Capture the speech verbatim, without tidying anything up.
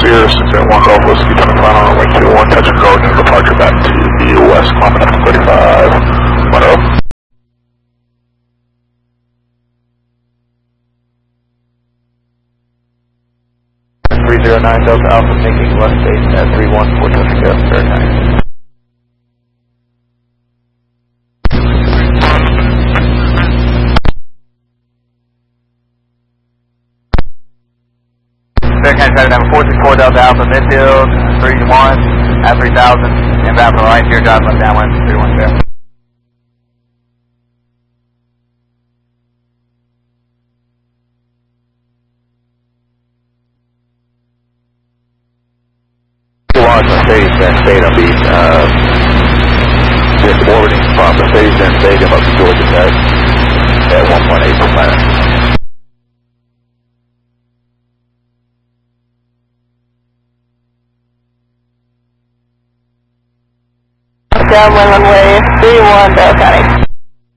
Sierra six eight one Golf Whiskey, turning final on runway two one, touch and go, new departure back to the west, climbing up to thirty-five, one oh. three zero nine Delta Alpha, making left base at three one four, touch and go, very nice. Faircast Driver number four six four Delta Alpha, midfield, three one, at three thousand, inbound from the right, here, drive left downwind, three one zero. Launch Mercedes Benz Stadium beat, uh, just orbiting from Mercedes Benz Stadium up to Georgia Tech at one point eight percent. Downwind runway three one Delta County.